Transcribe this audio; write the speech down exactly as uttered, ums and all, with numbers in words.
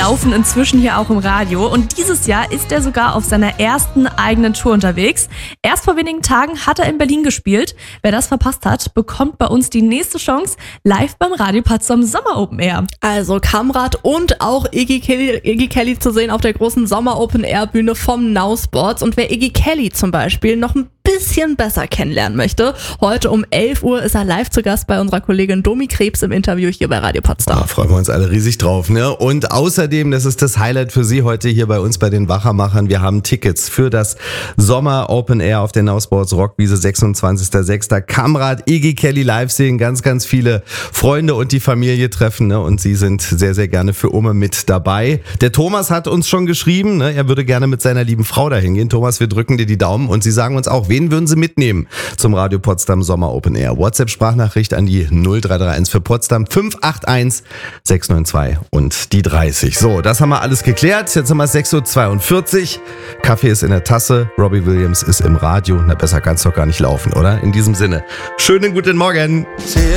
laufen inzwischen hier auch im Radio und dieses Jahr ist er sogar auf seiner ersten eigenen Tour unterwegs. Erst vor wenigen Tagen hat er in Berlin gespielt. Wer das verpasst hat, bekommt bei uns die nächste Chance live beim Radio Potsdam Sommer Open Air. Also Kamrat und auch Iggy Kelly, Iggy Kelly zu sehen auf der großen Sommer Open Air Bühne vom Now Sports. Und wer Iggy Kelly zum Beispiel noch ein bisschen besser kennenlernen möchte, heute um elf Uhr ist er live zu Gast bei unserer Kollegin Domi Krebs im Interview hier bei Radio Potsdam. Da freuen wir uns alle riesig drauf, ne? Und außerdem, das ist das Highlight für Sie heute hier bei uns bei den Wachermachern, wir haben Tickets für das Sommer Open Air auf der Now Sports Rockwiese, sechsundzwanzigster sechster Kamrat Iggy Kelly live sehen, ganz, ganz viele Freunde und die Familie treffen, ne? Und Sie sind sehr, sehr gerne für Umme mit dabei. Der Thomas hat uns schon geschrieben, ne? Er würde gerne mit seiner lieben Frau dahin gehen. Thomas, wir drücken dir die Daumen und Sie sagen uns auch, wen würden Sie mitnehmen zum Radio Potsdam Sommer Open Air? WhatsApp-Sprachnachricht an die null drei drei eins für Potsdam fünf acht eins sechs neun zwei und die dreißig. So, das haben wir alles geklärt. Jetzt haben wir sechs Uhr zweiundvierzig. Kaffee ist in der Tasse. Robbie Williams ist im Radio. Na, besser kann es doch gar nicht laufen, oder? In diesem Sinne, schönen guten Morgen.